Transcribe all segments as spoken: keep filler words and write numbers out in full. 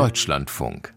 Deutschlandfunk.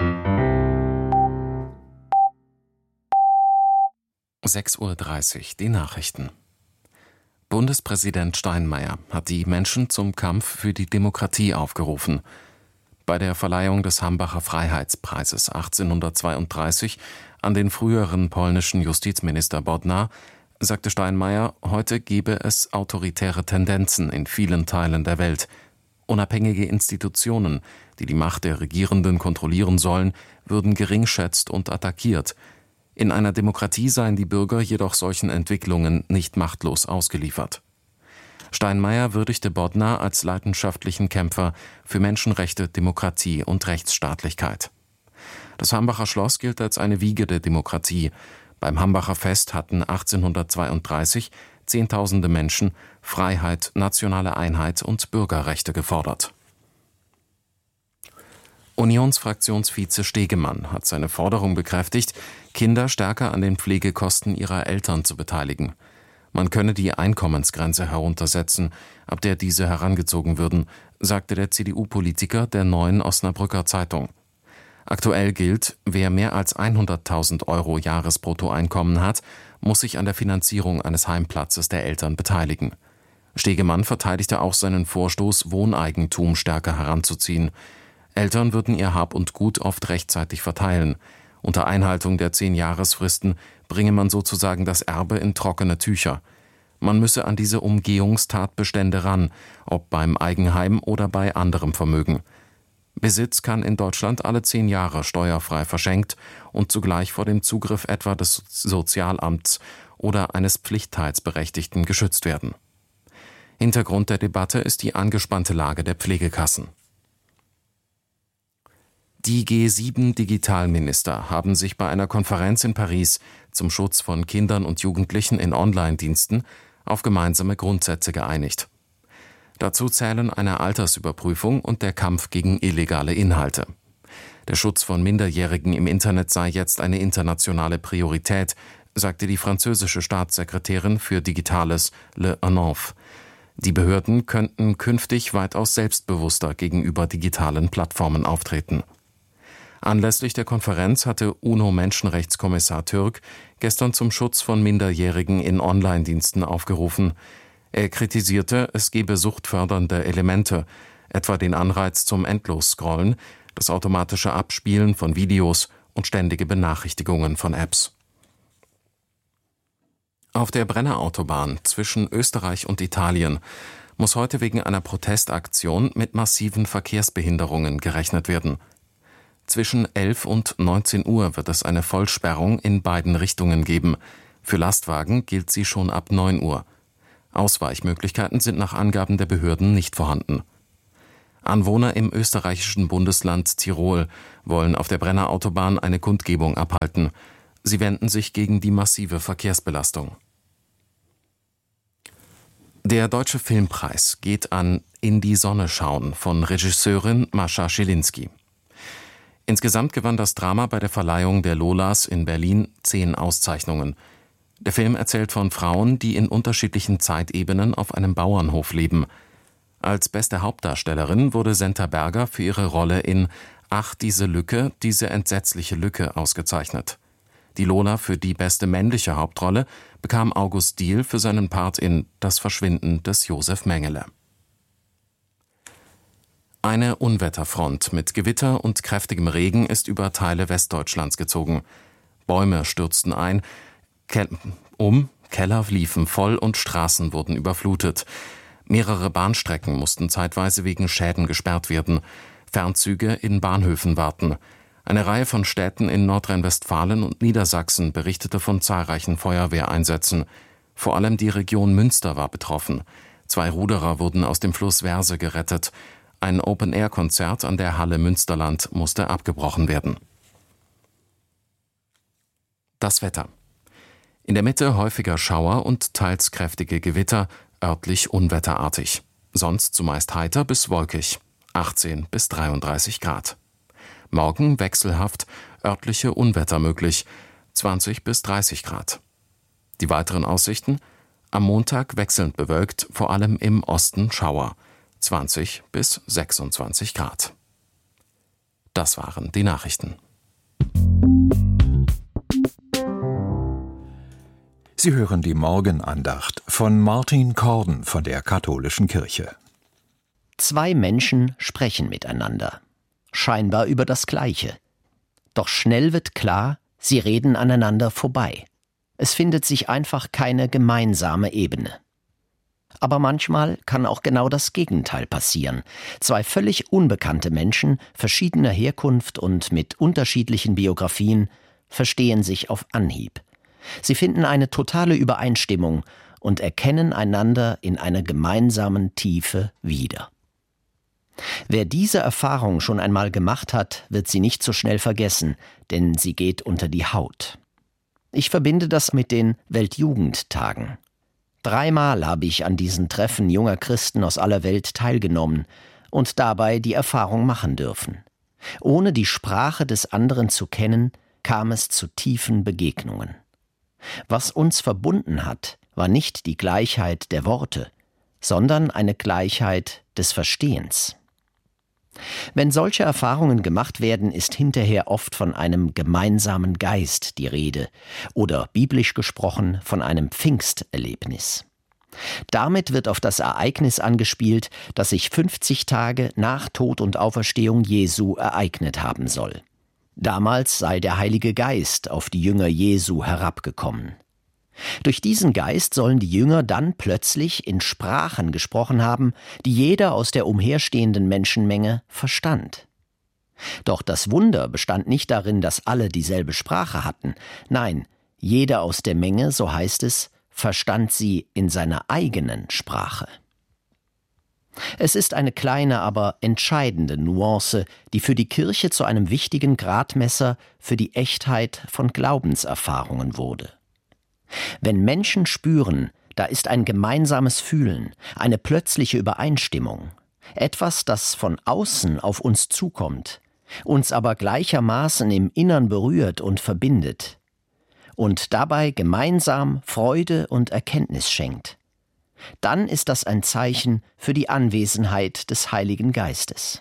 sechs Uhr dreißig, die Nachrichten. Bundespräsident Steinmeier hat die Menschen zum Kampf für die Demokratie aufgerufen. Bei der Verleihung des Hambacher Freiheitspreises achtzehnhundertzweiunddreißig an den früheren polnischen Justizminister Bodnar sagte Steinmeier, heute gebe es autoritäre Tendenzen in vielen Teilen der Welt. Unabhängige Institutionen, die die Macht der Regierenden kontrollieren sollen, würden geringschätzt und attackiert. In einer Demokratie seien die Bürger jedoch solchen Entwicklungen nicht machtlos ausgeliefert. Steinmeier würdigte Bodnar als leidenschaftlichen Kämpfer für Menschenrechte, Demokratie und Rechtsstaatlichkeit. Das Hambacher Schloss gilt als eine Wiege der Demokratie. Beim Hambacher Fest hatten achtzehnhundertzweiunddreißig Zehntausende Menschen Freiheit, nationale Einheit und Bürgerrechte gefordert. Unionsfraktionsvize Stegemann hat seine Forderung bekräftigt, Kinder stärker an den Pflegekosten ihrer Eltern zu beteiligen. Man könne die Einkommensgrenze heruntersetzen, ab der diese herangezogen würden, sagte der C D U-Politiker der Neuen Osnabrücker Zeitung. Aktuell gilt, wer mehr als hunderttausend Euro Jahresbruttoeinkommen hat, muss sich an der Finanzierung eines Heimplatzes der Eltern beteiligen. Stegemann verteidigte auch seinen Vorstoß, Wohneigentum stärker heranzuziehen. Eltern würden ihr Hab und Gut oft rechtzeitig verteilen. Unter Einhaltung der zehn Jahresfristen bringe man sozusagen das Erbe in trockene Tücher. Man müsse an diese Umgehungstatbestände ran, ob beim Eigenheim oder bei anderem Vermögen. Besitz kann in Deutschland alle zehn Jahre steuerfrei verschenkt und zugleich vor dem Zugriff etwa des Sozialamts oder eines Pflichtteilsberechtigten geschützt werden. Hintergrund der Debatte ist die angespannte Lage der Pflegekassen. Die G sieben Digitalminister haben sich bei einer Konferenz in Paris zum Schutz von Kindern und Jugendlichen in Online-Diensten auf gemeinsame Grundsätze geeinigt. Dazu zählen eine Altersüberprüfung und der Kampf gegen illegale Inhalte. Der Schutz von Minderjährigen im Internet sei jetzt eine internationale Priorität, sagte die französische Staatssekretärin für Digitales Le Anonf. Die Behörden könnten künftig weitaus selbstbewusster gegenüber digitalen Plattformen auftreten. Anlässlich der Konferenz hatte UNO-Menschenrechtskommissar Türk gestern zum Schutz von Minderjährigen in Online-Diensten aufgerufen. Er kritisierte, es gebe suchtfördernde Elemente, etwa den Anreiz zum Endlosscrollen, das automatische Abspielen von Videos und ständige Benachrichtigungen von Apps. Auf der Brennerautobahn zwischen Österreich und Italien muss heute wegen einer Protestaktion mit massiven Verkehrsbehinderungen gerechnet werden. Zwischen elf und neunzehn Uhr wird es eine Vollsperrung in beiden Richtungen geben. Für Lastwagen gilt sie schon ab neun Uhr. Ausweichmöglichkeiten sind nach Angaben der Behörden nicht vorhanden. Anwohner im österreichischen Bundesland Tirol wollen auf der Brennerautobahn eine Kundgebung abhalten. Sie wenden sich gegen die massive Verkehrsbelastung. Der Deutsche Filmpreis geht an In die Sonne schauen von Regisseurin Mascha Schilinski. Insgesamt gewann das Drama bei der Verleihung der Lolas in Berlin zehn Auszeichnungen. Der Film erzählt von Frauen, die in unterschiedlichen Zeitebenen auf einem Bauernhof leben. Als beste Hauptdarstellerin wurde Senta Berger für ihre Rolle in Ach, diese Lücke, diese entsetzliche Lücke ausgezeichnet. Die Lola für die beste männliche Hauptrolle bekam August Diehl für seinen Part in Das Verschwinden des Josef Mengele. Eine Unwetterfront mit Gewitter und kräftigem Regen ist über Teile Westdeutschlands gezogen. Bäume stürzten ein, Ke- um, Keller liefen voll und Straßen wurden überflutet. Mehrere Bahnstrecken mussten zeitweise wegen Schäden gesperrt werden. Fernzüge in Bahnhöfen warten. Eine Reihe von Städten in Nordrhein-Westfalen und Niedersachsen berichtete von zahlreichen Feuerwehreinsätzen. Vor allem die Region Münster war betroffen. Zwei Ruderer wurden aus dem Fluss Verse gerettet. Ein Open-Air-Konzert an der Halle Münsterland musste abgebrochen werden. Das Wetter. In der Mitte häufiger Schauer und teils kräftige Gewitter, örtlich unwetterartig. Sonst zumeist heiter bis wolkig, achtzehn bis dreiunddreißig Grad. Morgen wechselhaft, örtliche Unwetter möglich, zwanzig bis dreißig Grad. Die weiteren Aussichten: am Montag wechselnd bewölkt, vor allem im Osten Schauer, zwanzig bis sechsundzwanzig Grad. Das waren die Nachrichten. Sie hören die Morgenandacht von Martin Corden von der Katholischen Kirche. Zwei Menschen sprechen miteinander, scheinbar über das Gleiche. Doch schnell wird klar, sie reden aneinander vorbei. Es findet sich einfach keine gemeinsame Ebene. Aber manchmal kann auch genau das Gegenteil passieren. Zwei völlig unbekannte Menschen, verschiedener Herkunft und mit unterschiedlichen Biografien, verstehen sich auf Anhieb. Sie finden eine totale Übereinstimmung und erkennen einander in einer gemeinsamen Tiefe wieder. Wer diese Erfahrung schon einmal gemacht hat, wird sie nicht so schnell vergessen, denn sie geht unter die Haut. Ich verbinde das mit den Weltjugendtagen. Dreimal habe ich an diesen Treffen junger Christen aus aller Welt teilgenommen und dabei die Erfahrung machen dürfen. Ohne die Sprache des anderen zu kennen, kam es zu tiefen Begegnungen. Was uns verbunden hat, war nicht die Gleichheit der Worte, sondern eine Gleichheit des Verstehens. Wenn solche Erfahrungen gemacht werden, ist hinterher oft von einem gemeinsamen Geist die Rede oder biblisch gesprochen von einem Pfingsterlebnis. Damit wird auf das Ereignis angespielt, das sich fünfzig Tage nach Tod und Auferstehung Jesu ereignet haben soll. Damals sei der Heilige Geist auf die Jünger Jesu herabgekommen. Durch diesen Geist sollen die Jünger dann plötzlich in Sprachen gesprochen haben, die jeder aus der umherstehenden Menschenmenge verstand. Doch das Wunder bestand nicht darin, dass alle dieselbe Sprache hatten. Nein, jeder aus der Menge, so heißt es, verstand sie in seiner eigenen Sprache. Es ist eine kleine, aber entscheidende Nuance, die für die Kirche zu einem wichtigen Gradmesser für die Echtheit von Glaubenserfahrungen wurde. Wenn Menschen spüren, da ist ein gemeinsames Fühlen, eine plötzliche Übereinstimmung, etwas, das von außen auf uns zukommt, uns aber gleichermaßen im Innern berührt und verbindet und dabei gemeinsam Freude und Erkenntnis schenkt, dann ist das ein Zeichen für die Anwesenheit des Heiligen Geistes.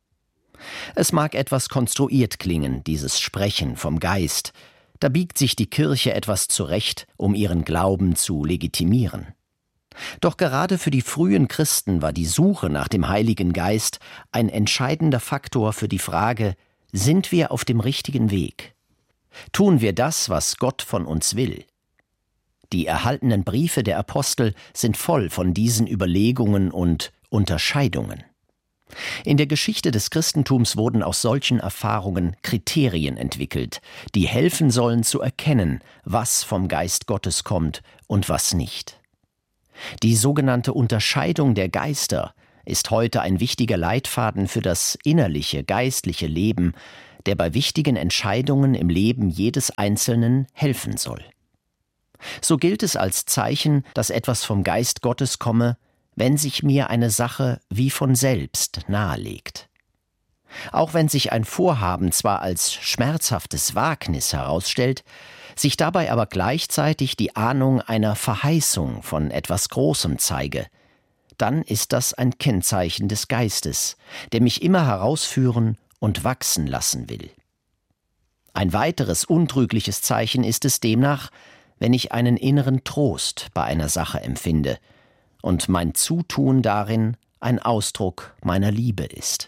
Es mag etwas konstruiert klingen, dieses Sprechen vom Geist. Da biegt sich die Kirche etwas zurecht, um ihren Glauben zu legitimieren. Doch gerade für die frühen Christen war die Suche nach dem Heiligen Geist ein entscheidender Faktor für die Frage: Sind wir auf dem richtigen Weg? Tun wir das, was Gott von uns will? Die erhaltenen Briefe der Apostel sind voll von diesen Überlegungen und Unterscheidungen. In der Geschichte des Christentums wurden aus solchen Erfahrungen Kriterien entwickelt, die helfen sollen zu erkennen, was vom Geist Gottes kommt und was nicht. Die sogenannte Unterscheidung der Geister ist heute ein wichtiger Leitfaden für das innerliche, geistliche Leben, der bei wichtigen Entscheidungen im Leben jedes Einzelnen helfen soll. So gilt es als Zeichen, dass etwas vom Geist Gottes komme, wenn sich mir eine Sache wie von selbst nahelegt. Auch wenn sich ein Vorhaben zwar als schmerzhaftes Wagnis herausstellt, sich dabei aber gleichzeitig die Ahnung einer Verheißung von etwas Großem zeige, dann ist das ein Kennzeichen des Geistes, der mich immer herausführen und wachsen lassen will. Ein weiteres untrügliches Zeichen ist es demnach, wenn ich einen inneren Trost bei einer Sache empfinde und mein Zutun darin ein Ausdruck meiner Liebe ist.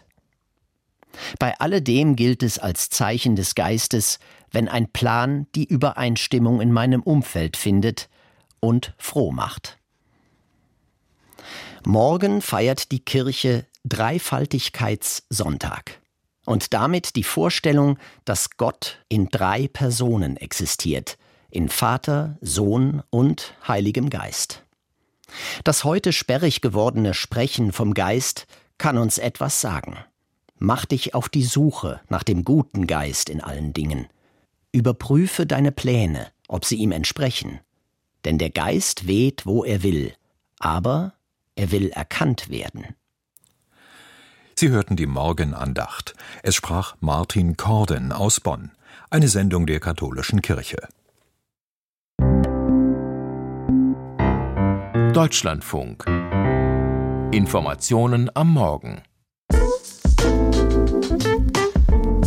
Bei alledem gilt es als Zeichen des Geistes, wenn ein Plan die Übereinstimmung in meinem Umfeld findet und froh macht. Morgen feiert die Kirche Dreifaltigkeitssonntag und damit die Vorstellung, dass Gott in drei Personen existiert, in Vater, Sohn und Heiligem Geist. Das heute sperrig gewordene Sprechen vom Geist kann uns etwas sagen. Mach dich auf die Suche nach dem guten Geist in allen Dingen. Überprüfe deine Pläne, ob sie ihm entsprechen. Denn der Geist weht, wo er will, aber er will erkannt werden. Sie hörten die Morgenandacht. Es sprach Martin Corden aus Bonn, eine Sendung der Katholischen Kirche. Deutschlandfunk. Informationen am Morgen.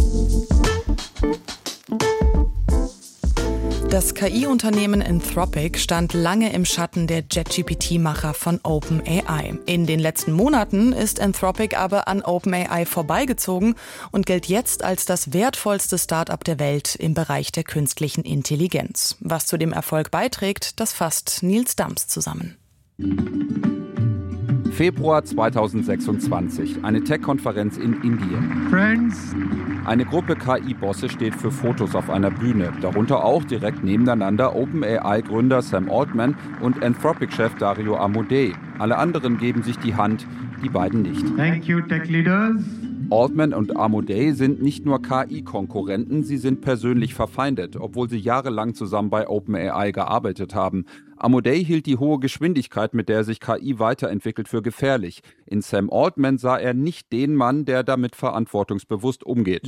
Das K I-Unternehmen Anthropic stand lange im Schatten der ChatGPT Macher von OpenAI. In den letzten Monaten ist Anthropic aber an OpenAI vorbeigezogen und gilt jetzt als das wertvollste Start-up der Welt im Bereich der künstlichen Intelligenz. Was zu dem Erfolg beiträgt, das fasst Nils Dams zusammen. Februar zweitausendsechsundzwanzig, eine Tech-Konferenz in Indien. Friends. Eine Gruppe K I-Bosse steht für Fotos auf einer Bühne, darunter auch direkt nebeneinander OpenAI-Gründer Sam Altman und Anthropic-Chef Dario Amodei. Alle anderen geben sich die Hand, die beiden nicht. Thank you, Tech Leaders. Altman und Amodei sind nicht nur K I-Konkurrenten, sie sind persönlich verfeindet, obwohl sie jahrelang zusammen bei OpenAI gearbeitet haben. Amodei hielt die hohe Geschwindigkeit, mit der sich K I weiterentwickelt, für gefährlich. In Sam Altman sah er nicht den Mann, der damit verantwortungsbewusst umgeht.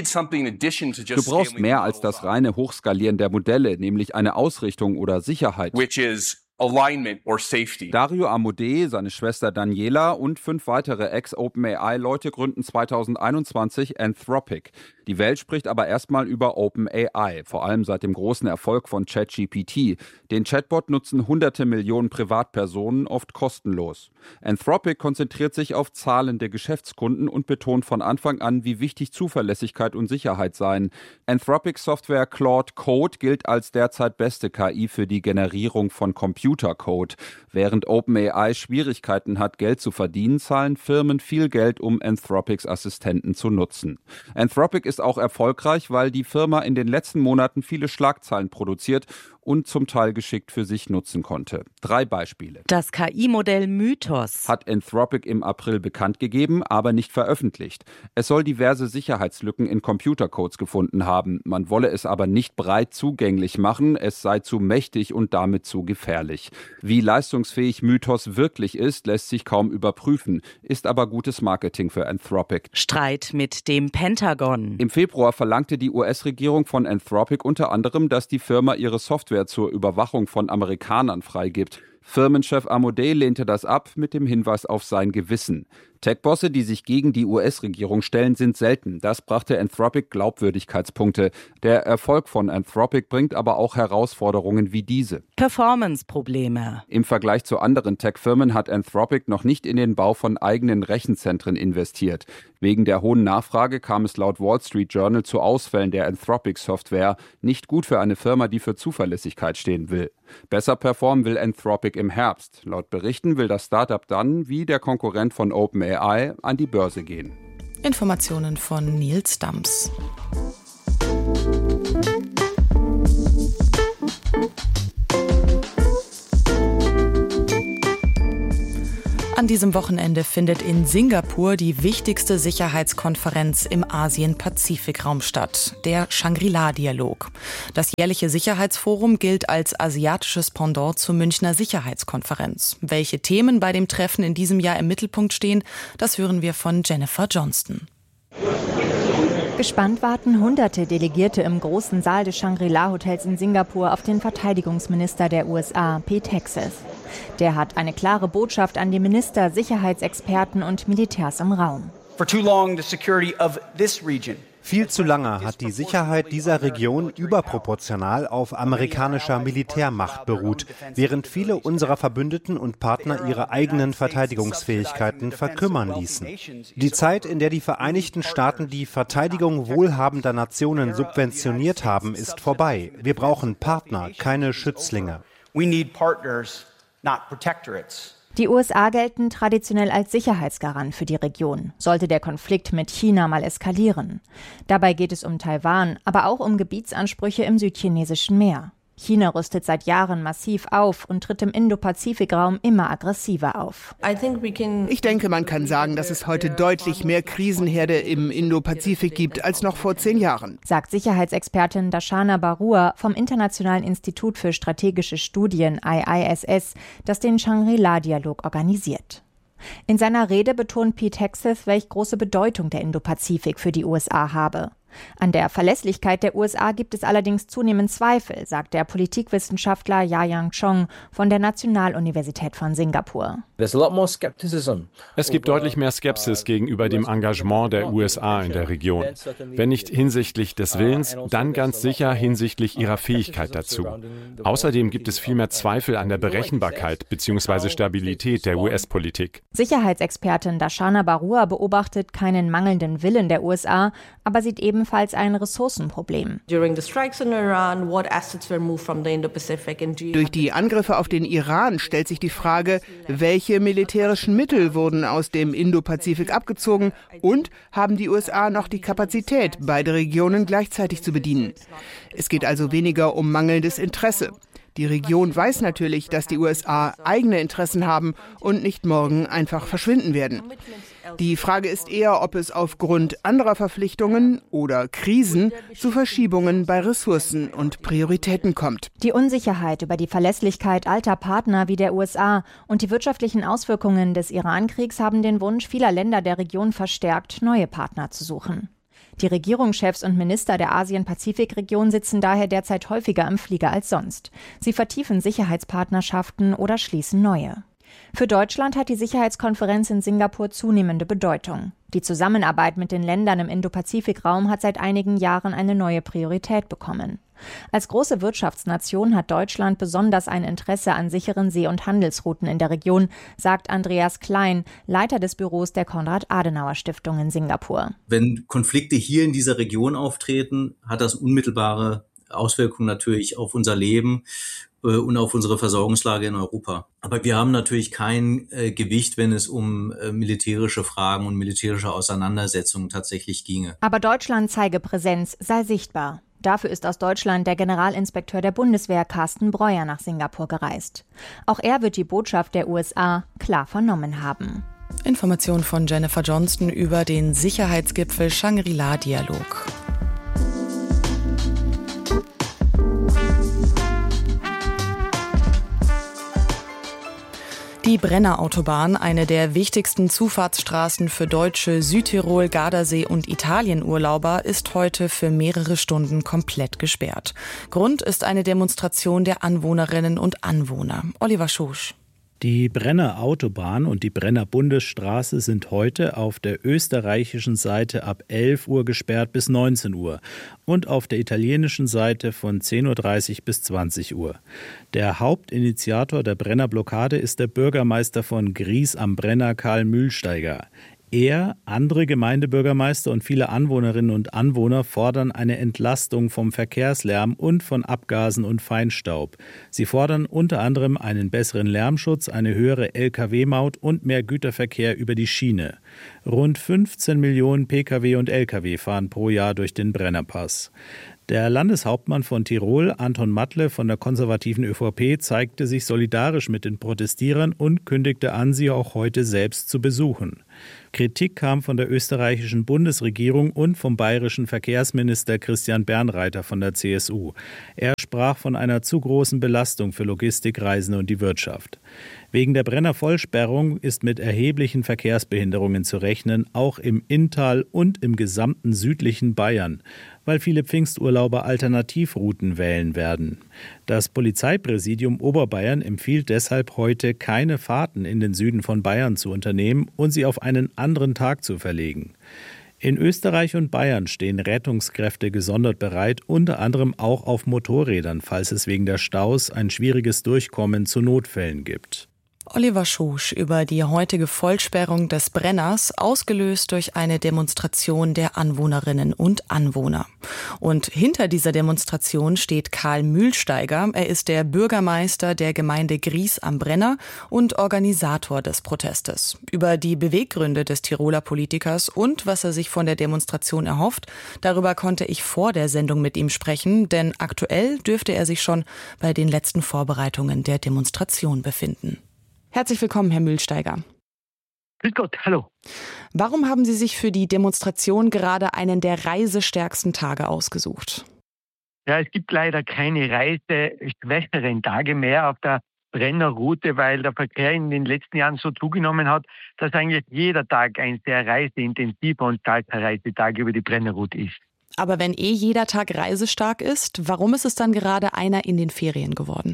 Du brauchst mehr als das reine Hochskalieren der Modelle, nämlich eine Ausrichtung oder Sicherheit. Alignment or safety. Dario Amodei, seine Schwester Daniela und fünf weitere Ex-OpenAI-Leute gründen zweitausendeinundzwanzig Anthropic. Die Welt spricht aber erstmal über OpenAI, vor allem seit dem großen Erfolg von ChatGPT. Den Chatbot nutzen hunderte Millionen Privatpersonen, oft kostenlos. Anthropic konzentriert sich auf zahlende Geschäftskunden und betont von Anfang an, wie wichtig Zuverlässigkeit und Sicherheit seien. Anthropic-Software Claude Code gilt als derzeit beste K I für die Generierung von Computern. Code. Während OpenAI Schwierigkeiten hat, Geld zu verdienen, zahlen Firmen viel Geld, um Anthropics Assistenten zu nutzen. Anthropic ist auch erfolgreich, weil die Firma in den letzten Monaten viele Schlagzeilen produziert und zum Teil geschickt für sich nutzen konnte. Drei Beispiele. Das K I-Modell Mythos hat Anthropic im April bekannt gegeben, aber nicht veröffentlicht. Es soll diverse Sicherheitslücken in Computercodes gefunden haben. Man wolle es aber nicht breit zugänglich machen, es sei zu mächtig und damit zu gefährlich. Wie leistungsfähig Mythos wirklich ist, lässt sich kaum überprüfen, ist aber gutes Marketing für Anthropic. Streit mit dem Pentagon. Im Februar verlangte die U S-Regierung von Anthropic unter anderem, dass die Firma ihre Software zur Überwachung von Amerikanern freigibt. Firmenchef Amodei lehnte das ab mit dem Hinweis auf sein Gewissen. Tech-Bosse, die sich gegen die U S-Regierung stellen, sind selten. Das brachte Anthropic Glaubwürdigkeitspunkte. Der Erfolg von Anthropic bringt aber auch Herausforderungen wie diese. Performance-Probleme. Im Vergleich zu anderen Tech-Firmen hat Anthropic noch nicht in den Bau von eigenen Rechenzentren investiert. Wegen der hohen Nachfrage kam es laut Wall Street Journal zu Ausfällen der Anthropic-Software. Nicht gut für eine Firma, die für Zuverlässigkeit stehen will. Besser performen will Anthropic im Herbst. Laut Berichten will das Startup dann, wie der Konkurrent von OpenAI, an die Börse gehen. Informationen von Nils Dams. An diesem Wochenende findet in Singapur die wichtigste Sicherheitskonferenz im Asien-Pazifik-Raum statt, der Shangri-La-Dialog. Das jährliche Sicherheitsforum gilt als asiatisches Pendant zur Münchner Sicherheitskonferenz. Welche Themen bei dem Treffen in diesem Jahr im Mittelpunkt stehen, das hören wir von Jennifer Johnston. Gespannt warten hunderte Delegierte im großen Saal des Shangri-La-Hotels in Singapur auf den Verteidigungsminister der U S A, Pete Hegseth. Der hat eine klare Botschaft an die Minister, Sicherheitsexperten und Militärs im Raum. For too long, the security of this region Viel zu lange hat die Sicherheit dieser Region überproportional auf amerikanischer Militärmacht beruht, während viele unserer Verbündeten und Partner ihre eigenen Verteidigungsfähigkeiten verkümmern ließen. Die Zeit, in der die Vereinigten Staaten die Verteidigung wohlhabender Nationen subventioniert haben, ist vorbei. Wir brauchen Partner, keine Schützlinge. We need partners, not protectorates. Die U S A gelten traditionell als Sicherheitsgarant für die Region, sollte der Konflikt mit China mal eskalieren. Dabei geht es um Taiwan, aber auch um Gebietsansprüche im südchinesischen Meer. China rüstet seit Jahren massiv auf und tritt im Indo-Pazifik-Raum immer aggressiver auf. Ich denke, man kann sagen, dass es heute deutlich mehr Krisenherde im Indo-Pazifik gibt als noch vor zehn Jahren, sagt Sicherheitsexpertin Darshana Barua vom Internationalen Institut für strategische Studien I I S S, das den Shangri-La-Dialog organisiert. In seiner Rede betont Pete Hegseth, welch große Bedeutung der Indo-Pazifik für die U S A habe. An der Verlässlichkeit der U S A gibt es allerdings zunehmend Zweifel, sagt der Politikwissenschaftler Yayang Chong von der Nationaluniversität von Singapur. Es gibt deutlich mehr Skepsis gegenüber dem Engagement der U S A in der Region. Wenn nicht hinsichtlich des Willens, dann ganz sicher hinsichtlich ihrer Fähigkeit dazu. Außerdem gibt es viel mehr Zweifel an der Berechenbarkeit bzw. Stabilität der U S-Politik. Sicherheitsexpertin Darshana Barua beobachtet keinen mangelnden Willen der U S A, aber sieht ebenfalls ein Ressourcenproblem. Durch die Angriffe auf den Iran stellt sich die Frage, welche militärischen Mittel wurden aus dem Indopazifik abgezogen und haben die U S A noch die Kapazität, beide Regionen gleichzeitig zu bedienen. Es geht also weniger um mangelndes Interesse. Die Region weiß natürlich, dass die U S A eigene Interessen haben und nicht morgen einfach verschwinden werden. Die Frage ist eher, ob es aufgrund anderer Verpflichtungen oder Krisen zu Verschiebungen bei Ressourcen und Prioritäten kommt. Die Unsicherheit über die Verlässlichkeit alter Partner wie der U S A und die wirtschaftlichen Auswirkungen des Iran-Kriegs haben den Wunsch vieler Länder der Region verstärkt, neue Partner zu suchen. Die Regierungschefs und Minister der Asien-Pazifik-Region sitzen daher derzeit häufiger im Flieger als sonst. Sie vertiefen Sicherheitspartnerschaften oder schließen neue. Für Deutschland hat die Sicherheitskonferenz in Singapur zunehmende Bedeutung. Die Zusammenarbeit mit den Ländern im Indo-Pazifik-Raum hat seit einigen Jahren eine neue Priorität bekommen. Als große Wirtschaftsnation hat Deutschland besonders ein Interesse an sicheren See- und Handelsrouten in der Region, sagt Andreas Klein, Leiter des Büros der Konrad-Adenauer-Stiftung in Singapur. Wenn Konflikte hier in dieser Region auftreten, hat das unmittelbare Auswirkungen natürlich auf unser Leben und auf unsere Versorgungslage in Europa. Aber wir haben natürlich kein äh, Gewicht, wenn es um äh, militärische Fragen und militärische Auseinandersetzungen tatsächlich ginge. Aber Deutschland zeige Präsenz, sei sichtbar. Dafür ist aus Deutschland der Generalinspekteur der Bundeswehr Carsten Breuer nach Singapur gereist. Auch er wird die Botschaft der U S A klar vernommen haben. Information von Jennifer Johnston über den Sicherheitsgipfel Shangri-La-Dialog. Die Brenner-Autobahn, eine der wichtigsten Zufahrtsstraßen für Deutsche, Südtirol, Gardasee und Italienurlauber, ist heute für mehrere Stunden komplett gesperrt. Grund ist eine Demonstration der Anwohnerinnen und Anwohner. Oliver Schosch. Die Brenner Autobahn und die Brenner Bundesstraße sind heute auf der österreichischen Seite ab elf Uhr gesperrt bis neunzehn Uhr und auf der italienischen Seite von zehn Uhr dreißig bis zwanzig Uhr. Der Hauptinitiator der Brenner Blockade ist der Bürgermeister von Gries am Brenner, Karl Mühlsteiger. Er, andere Gemeindebürgermeister und viele Anwohnerinnen und Anwohner fordern eine Entlastung vom Verkehrslärm und von Abgasen und Feinstaub. Sie fordern unter anderem einen besseren Lärmschutz, eine höhere L K W-Maut und mehr Güterverkehr über die Schiene. Rund fünfzehn Millionen P K W und L K W fahren pro Jahr durch den Brennerpass. Der Landeshauptmann von Tirol, Anton Matle von der konservativen ÖVP, zeigte sich solidarisch mit den Protestierern und kündigte an, sie auch heute selbst zu besuchen. Kritik kam von der österreichischen Bundesregierung und vom bayerischen Verkehrsminister Christian Bernreiter von der C S U. Er sprach von einer zu großen Belastung für Logistikreisende und die Wirtschaft. Wegen der Brenner-Vollsperrung ist mit erheblichen Verkehrsbehinderungen zu rechnen, auch im Inntal und im gesamten südlichen Bayern, weil viele Pfingsturlauber Alternativrouten wählen werden. Das Polizeipräsidium Oberbayern empfiehlt deshalb heute, keine Fahrten in den Süden von Bayern zu unternehmen und sie auf einen anderen Tag zu verlegen. In Österreich und Bayern stehen Rettungskräfte gesondert bereit, unter anderem auch auf Motorrädern, falls es wegen der Staus ein schwieriges Durchkommen zu Notfällen gibt. Oliver Schosch über die heutige Vollsperrung des Brenners, ausgelöst durch eine Demonstration der Anwohnerinnen und Anwohner. Und hinter dieser Demonstration steht Karl Mühlsteiger. Er ist der Bürgermeister der Gemeinde Gries am Brenner und Organisator des Protestes. Über die Beweggründe des Tiroler Politikers und was er sich von der Demonstration erhofft, darüber konnte ich vor der Sendung mit ihm sprechen, denn aktuell dürfte er sich schon bei den letzten Vorbereitungen der Demonstration befinden. Herzlich willkommen, Herr Mühlsteiger. Grüß Gott, hallo. Warum haben Sie sich für die Demonstration gerade einen der reisestärksten Tage ausgesucht? Ja, es gibt leider keine reiseschwächeren Tage mehr auf der Brennerroute, weil der Verkehr in den letzten Jahren so zugenommen hat, dass eigentlich jeder Tag ein sehr reiseintensiver und kalter Reisetag über die Brennerroute ist. Aber wenn eh jeder Tag reisestark ist, warum ist es dann gerade einer in den Ferien geworden?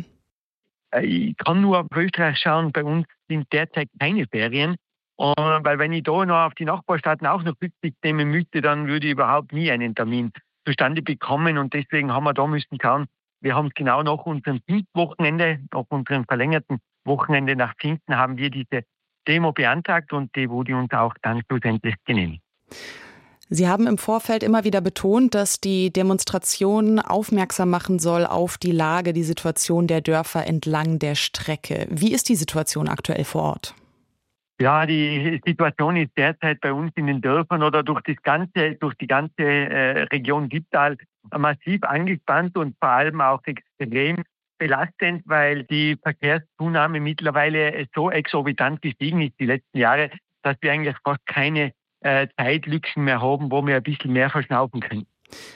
Ich kann nur auf Österreich schauen, bei uns sind derzeit keine Ferien. Und weil wenn ich da noch auf die Nachbarstaaten auch noch Rücksicht nehmen müsste, dann würde ich überhaupt nie einen Termin zustande bekommen. Und deswegen haben wir da müssen schauen, wir haben es genau nach unserem Pfingstwochenende, nach unserem verlängerten Wochenende nach Pfingsten haben wir diese Demo beantragt und die wurde uns auch dann schlussendlich genehmigt. Sie haben im Vorfeld immer wieder betont, dass die Demonstration aufmerksam machen soll auf die Lage, die Situation der Dörfer entlang der Strecke. Wie ist die Situation aktuell vor Ort? Ja, die Situation ist derzeit bei uns in den Dörfern oder durch das ganze, durch die ganze äh, Region Dipptal massiv angespannt und vor allem auch extrem belastend, weil die Verkehrszunahme mittlerweile so exorbitant gestiegen ist die letzten Jahre, dass wir eigentlich fast keine äh, Zeitlücken mehr haben, wo wir ein bisschen mehr verschnaufen können.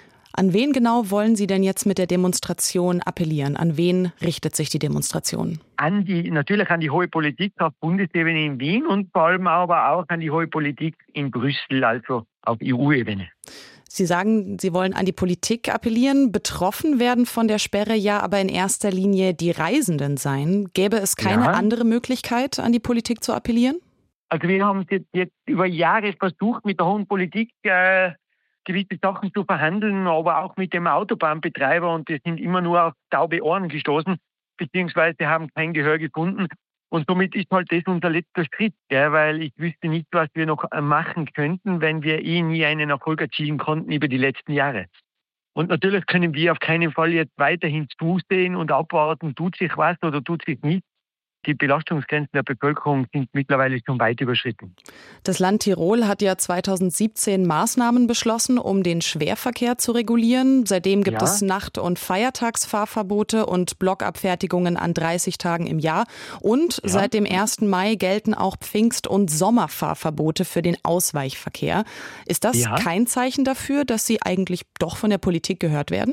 An wen genau wollen Sie denn jetzt mit der Demonstration appellieren? An wen richtet sich die Demonstration? An die, natürlich an die hohe Politik auf Bundesebene in Wien und vor allem aber auch an die hohe Politik in Brüssel, also auf E U-Ebene. Sie sagen, Sie wollen an die Politik appellieren. Betroffen werden von der Sperre ja aber in erster Linie die Reisenden sein. Gäbe es keine ja. andere Möglichkeit, an die Politik zu appellieren? Also wir haben jetzt, jetzt über Jahre versucht, mit der hohen Politik äh, gewisse Sachen zu verhandeln, aber auch mit dem Autobahnbetreiber und die sind immer nur auf taube Ohren gestoßen, beziehungsweise haben kein Gehör gefunden. Und somit ist halt das unser letzter Schritt, gell, weil ich wüsste nicht, was wir noch machen könnten, wenn wir eh nie einen Erfolg erzielen konnten über die letzten Jahre. Und natürlich können wir auf keinen Fall jetzt weiterhin zusehen und abwarten, tut sich was oder tut sich nichts. Die Belastungsgrenzen der Bevölkerung sind mittlerweile schon weit überschritten. Das Land Tirol hat ja zweitausendsiebzehn Maßnahmen beschlossen, um den Schwerverkehr zu regulieren. Seitdem gibt ja. es Nacht- und Feiertagsfahrverbote und Blockabfertigungen an dreißig Tagen im Jahr. Und ja. seit dem ersten Mai gelten auch Pfingst- und Sommerfahrverbote für den Ausweichverkehr. Ist das ja. kein Zeichen dafür, dass Sie eigentlich doch von der Politik gehört werden?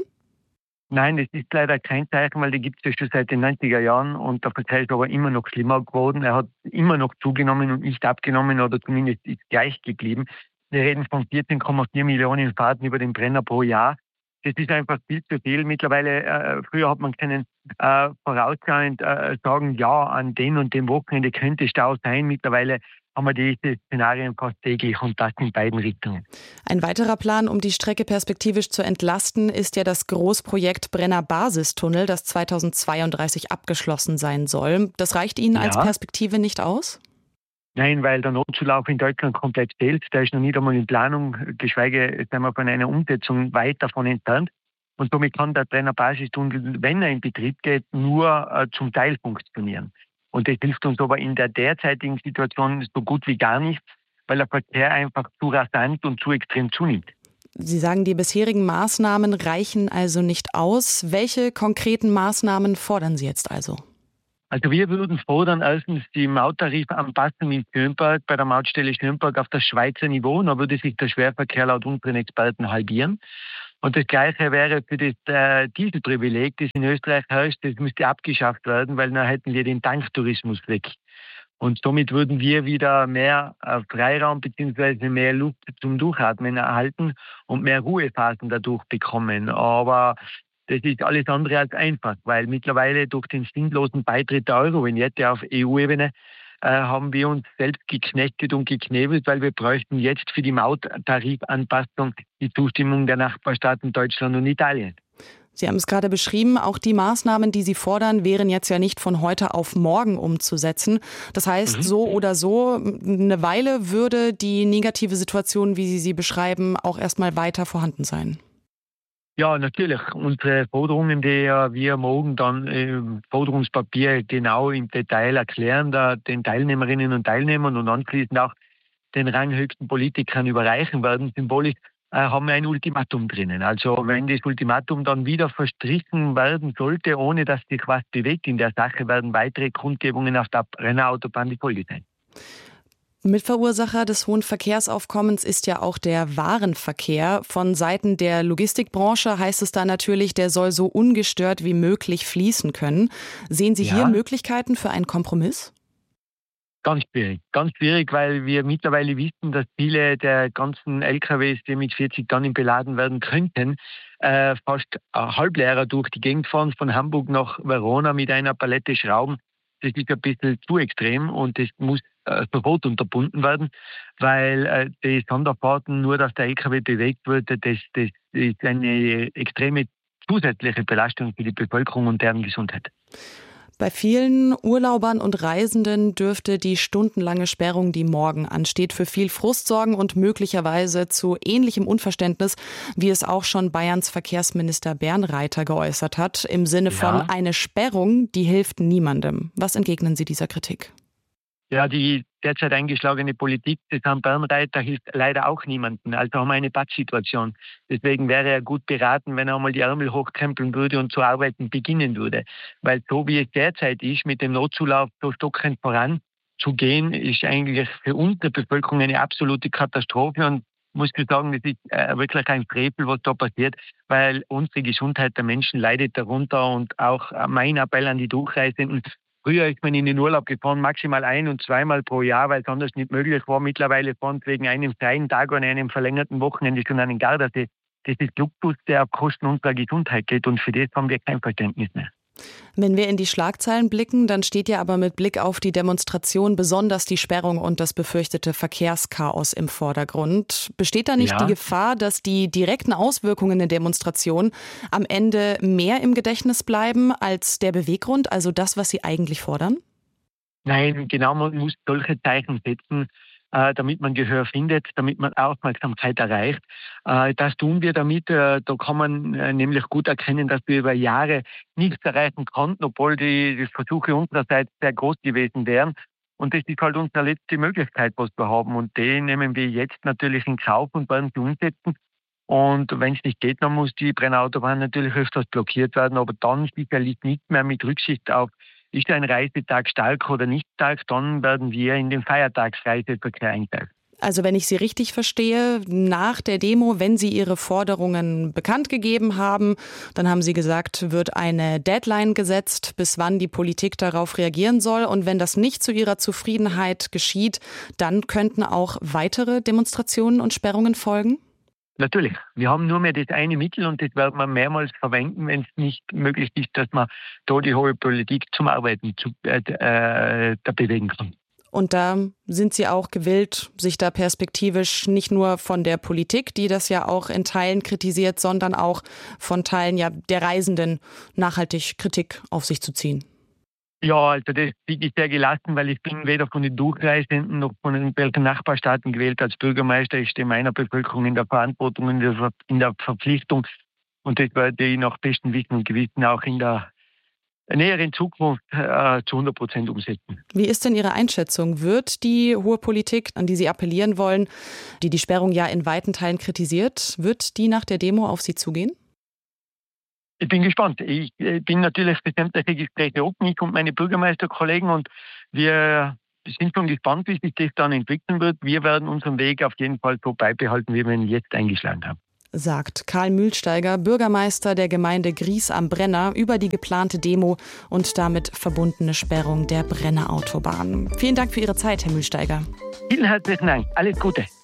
Nein, das ist leider kein Zeichen, weil die gibt es ja schon seit den neunziger Jahren und der Verkehr ist aber immer noch schlimmer geworden. Er hat immer noch zugenommen und nicht abgenommen oder zumindest ist gleich geblieben. Wir reden von vierzehn Komma vier Millionen Fahrten über den Brenner pro Jahr. Das ist einfach viel zu viel. Mittlerweile, äh, früher hat man können äh, vorausschauend äh, sagen, ja, an dem und dem Wochenende könnte Stau sein. Mittlerweile haben wir diese Szenarien fast täglich und das in beiden Richtungen. Ein weiterer Plan, um die Strecke perspektivisch zu entlasten, ist ja das Großprojekt Brenner Basistunnel, das zweitausendzweiunddreißig abgeschlossen sein soll. Das reicht Ihnen ja. als Perspektive nicht aus? Nein, weil der Notzulauf in Deutschland komplett fehlt. Der ist noch nicht einmal in Planung, geschweige sind wir von einer Umsetzung weit davon entfernt. Und somit kann der Brenner Basistunnel, wenn er in Betrieb geht, nur äh, zum Teil funktionieren. Und das hilft uns aber in der derzeitigen Situation so gut wie gar nichts, weil der Verkehr einfach zu rasant und zu extrem zunimmt. Sie sagen, die bisherigen Maßnahmen reichen also nicht aus. Welche konkreten Maßnahmen fordern Sie jetzt also? Also wir würden fordern, erstens die Mauttarifanpassung in Schönberg, bei der Mautstelle Schönberg auf das Schweizer Niveau. Da würde sich der Schwerverkehr laut unseren Experten halbieren. Und das Gleiche wäre für das äh, Dieselprivileg, das in Österreich herrscht, das müsste abgeschafft werden, weil dann hätten wir den Tanktourismus weg. Und somit würden wir wieder mehr äh, Freiraum bzw. mehr Luft zum Durchatmen erhalten und mehr Ruhephasen dadurch bekommen. Aber das ist alles andere als einfach, weil mittlerweile durch den sinnlosen Beitritt der Euro-Vignette auf E U-Ebene äh, haben wir uns selbst geknechtet und geknebelt, weil wir bräuchten jetzt für die Mauttarifanpassung die Zustimmung der Nachbarstaaten Deutschland und Italien. Sie haben es gerade beschrieben, auch die Maßnahmen, die Sie fordern, wären jetzt ja nicht von heute auf morgen umzusetzen. Das heißt, mhm. so oder so, eine Weile würde die negative Situation, wie Sie sie beschreiben, auch erstmal weiter vorhanden sein. Ja, natürlich. Unsere Forderungen, die wir morgen dann im Forderungspapier genau im Detail erklären, da den Teilnehmerinnen und Teilnehmern und anschließend auch den ranghöchsten Politikern überreichen werden, symbolisch, äh, haben wir ein Ultimatum drinnen. Also wenn das Ultimatum dann wieder verstrichen werden sollte, ohne dass sich was bewegt in der Sache, werden weitere Kundgebungen auf der Brennerautobahn die Folge sein. Mitverursacher des hohen Verkehrsaufkommens ist ja auch der Warenverkehr. Von Seiten der Logistikbranche heißt es da natürlich, der soll so ungestört wie möglich fließen können. Sehen Sie ja. hier Möglichkeiten für einen Kompromiss? Ganz schwierig. Ganz schwierig, weil wir mittlerweile wissen, dass viele der ganzen L K Ws, die mit vierzig Tonnen beladen werden könnten, äh, fast halbleerer durch die Gegend fahren, von Hamburg nach Verona mit einer Palette Schrauben. Das ist ein bisschen zu extrem und das muss äh, sofort unterbunden werden, weil äh, die Sonderfahrten, nur dass der L K W bewegt wird, das, das ist eine extreme zusätzliche Belastung für die Bevölkerung und deren Gesundheit. Bei vielen Urlaubern und Reisenden dürfte die stundenlange Sperrung, die morgen ansteht, für viel Frust sorgen und möglicherweise zu ähnlichem Unverständnis, wie es auch schon Bayerns Verkehrsminister Bernreiter geäußert hat, im Sinne von Ja. eine Sperrung, die hilft niemandem. Was entgegnen Sie dieser Kritik? Ja, die derzeit eingeschlagene Politik des Herrn Bernreiter hilft leider auch niemandem. Also haben wir eine Pattsituation. Deswegen wäre er gut beraten, wenn er einmal die Ärmel hochkrempeln würde und zu arbeiten beginnen würde. Weil so wie es derzeit ist, mit dem Notzulauf so stockend voranzugehen, ist eigentlich für unsere Bevölkerung eine absolute Katastrophe. Und ich muss sagen, das ist äh, wirklich ein Frevel, was da passiert, weil unsere Gesundheit der Menschen leidet darunter. Und auch mein Appell an die Durchreisenden: Früher ist man in den Urlaub gefahren, maximal ein- und zweimal pro Jahr, weil es anders nicht möglich war. Mittlerweile fahren sie wegen einem freien Tag und einem verlängerten Wochenende schon einen Gardasee. Das ist Luxus, der auf Kosten unserer Gesundheit geht, und für das haben wir kein Verständnis mehr. Wenn wir in die Schlagzeilen blicken, dann steht ja aber mit Blick auf die Demonstration besonders die Sperrung und das befürchtete Verkehrschaos im Vordergrund. Besteht da nicht Ja. die Gefahr, dass die direkten Auswirkungen der Demonstration am Ende mehr im Gedächtnis bleiben als der Beweggrund, also das, was Sie eigentlich fordern? Nein, genau, man muss solche Zeichen setzen, äh, damit man Gehör findet, damit man Aufmerksamkeit erreicht. Äh, das tun wir damit. Äh, da kann man äh, nämlich gut erkennen, dass wir über Jahre nichts erreichen konnten, obwohl die, die Versuche unsererseits sehr groß gewesen wären. Und das ist halt unsere letzte Möglichkeit, was wir haben. Und die nehmen wir jetzt natürlich in Kauf und werden sie umsetzen. Und wenn es nicht geht, dann muss die Brenner Autobahn natürlich öfters blockiert werden, aber dann sicherlich nicht mehr mit Rücksicht auf, ist ein Reisetag stark oder nicht stark, dann werden wir in den Feiertagsreiseverkehr einteilen. Also wenn ich Sie richtig verstehe, nach der Demo, wenn Sie Ihre Forderungen bekannt gegeben haben, dann haben Sie gesagt, wird eine Deadline gesetzt, bis wann die Politik darauf reagieren soll. Und wenn das nicht zu Ihrer Zufriedenheit geschieht, dann könnten auch weitere Demonstrationen und Sperrungen folgen? Natürlich. Wir haben nur mehr das eine Mittel und das werden wir mehrmals verwenden, wenn es nicht möglich ist, dass man da die hohe Politik zum Arbeiten zu, äh, äh, da bewegen kann. Und da sind Sie auch gewillt, sich da perspektivisch nicht nur von der Politik, die das ja auch in Teilen kritisiert, sondern auch von Teilen ja der Reisenden nachhaltig Kritik auf sich zu ziehen? Ja, also das bin ich sehr gelassen, weil ich bin weder von den Durchreisenden noch von den Nachbarstaaten gewählt als Bürgermeister. Ich stehe meiner Bevölkerung in der Verantwortung, in der, in der Verpflichtung, und das werde ich nach bestem Wissen und Gewissen auch in der näheren Zukunft äh, zu hundert Prozent umsetzen. Wie ist denn Ihre Einschätzung? Wird die hohe Politik, an die Sie appellieren wollen, die die Sperrung ja in weiten Teilen kritisiert, wird die nach der Demo auf Sie zugehen? Ich bin gespannt. Ich bin natürlich für sämtliche Gespräche offen, ich und meine Bürgermeisterkollegen, und wir sind schon gespannt, wie sich das dann entwickeln wird. Wir werden unseren Weg auf jeden Fall so beibehalten, wie wir ihn jetzt eingeschlagen haben. Sagt Karl Mühlsteiger, Bürgermeister der Gemeinde Gries am Brenner, über die geplante Demo und damit verbundene Sperrung der Brenner Autobahn. Vielen Dank für Ihre Zeit, Herr Mühlsteiger. Vielen herzlichen Dank. Alles Gute.